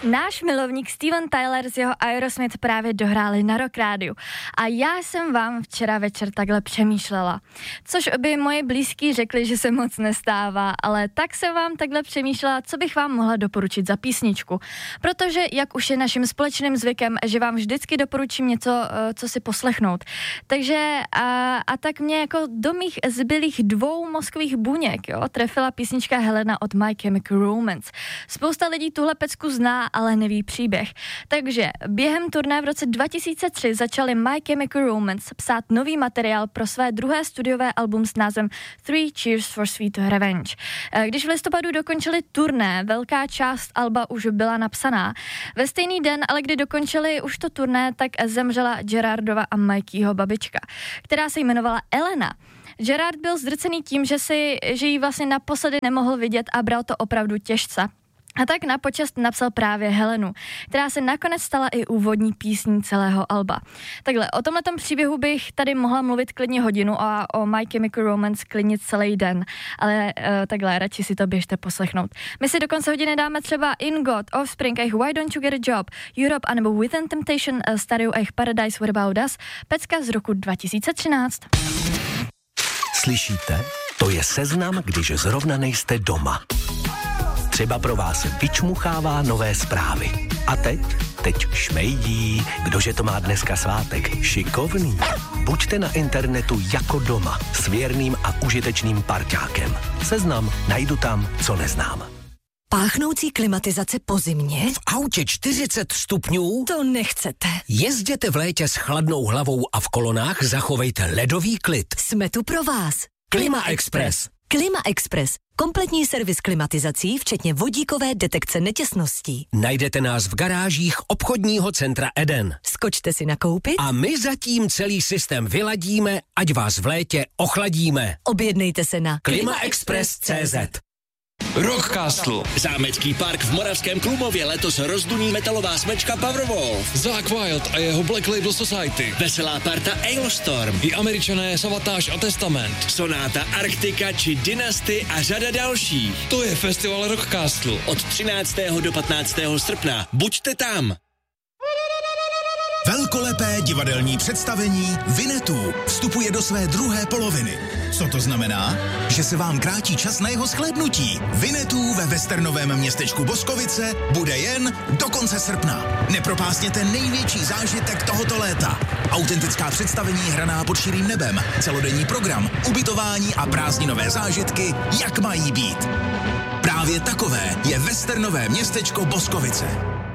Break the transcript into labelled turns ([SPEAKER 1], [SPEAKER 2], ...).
[SPEAKER 1] Náš milovník Steven Tyler z jeho Aerosmith právě dohráli na Rock Rádiu a já jsem vám včera večer takhle přemýšlela, což by moje blízký řekli, že se moc nestává, ale tak jsem vám takhle přemýšlela, co bych vám mohla doporučit za písničku, protože jak už je naším společným zvykem, že vám vždycky doporučím něco, co si poslechnout. Takže a tak mě jako do mých zbylých 2 mozkových buněk, trefila písnička Helena od My Chemical Romance. Spousta lidí tuhle pecku zná, ale neví příběh. Takže během turné v roce 2003 začali My Chemical Romance psát nový materiál pro své druhé studiové album s názvem Three Cheers for Sweet Revenge. Když v listopadu dokončili turné, velká část alba už byla napsaná. Ve stejný den, ale kdy dokončili už to turné, tak zemřela Gerardova a Mikeyho babička, která se jmenovala Elena. Gerard byl zdrcený tím, že ji vlastně naposledy nemohl vidět a bral to opravdu těžce. A tak na počest napsal právě Helenu, která se nakonec stala i úvodní písní celého alba. Takhle, o tomhletom příběhu bych tady mohla mluvit klidně hodinu a o My Chemical Romance klidně celý den, ale takhle, radši si to běžte poslechnout. My si do konce hodiny dáme třeba In God, Offspring, jejich Why Don't You Get a Job, Europe anebo Within Temptation, Stereo a jejich Paradise What About Us, pecka z roku 2013.
[SPEAKER 2] Slyšíte? To je seznam, když zrovna nejste doma. Třeba pro vás vyčmuchává nové zprávy. A teď šmejdí, kdože to má dneska svátek, šikovný. Buďte na internetu jako doma, s věrným a užitečným parťákem. Seznam najdu tam, co neznám.
[SPEAKER 3] Páchnoucí klimatizace po zimě?
[SPEAKER 4] V autě 40 stupňů?
[SPEAKER 3] To nechcete.
[SPEAKER 4] Jezděte v létě s chladnou hlavou a v kolonách zachovejte ledový klid.
[SPEAKER 3] Jsme tu pro vás.
[SPEAKER 4] Klima Express.
[SPEAKER 3] Klima Express. Kompletní servis klimatizací, včetně vodíkové detekce netěsností.
[SPEAKER 4] Najdete nás v garážích obchodního centra Eden.
[SPEAKER 3] Skočte si nakoupit
[SPEAKER 4] a my zatím celý systém vyladíme, ať vás v létě ochladíme.
[SPEAKER 3] Objednejte se na
[SPEAKER 4] klimaexpress.cz.
[SPEAKER 5] Rockcastle.
[SPEAKER 6] Zámecký park v Moravském Klumově letos rozduní metalová smečka Powerwolf.
[SPEAKER 5] Zakk Wylde a jeho Black Label Society.
[SPEAKER 6] Veselá parta Ailstorm.
[SPEAKER 5] I Američané Savatage a Testament.
[SPEAKER 6] Sonáta Arktika či Dynasty a řada dalších.
[SPEAKER 5] To je festival Rockcastle.
[SPEAKER 6] Od 13. do 15. srpna. Buďte tam.
[SPEAKER 7] Velkolepé divadelní představení Winnetou vstupuje do své druhé poloviny. Co to znamená? Že se vám krátí čas na jeho shlédnutí. Winnetou ve westernovém městečku Boskovice bude jen do konce srpna. Nepropásněte největší zážitek tohoto léta. Autentická představení hraná pod širým nebem, celodenní program, ubytování a prázdninové zážitky, jak mají být. Právě takové je westernové městečko Boskovice.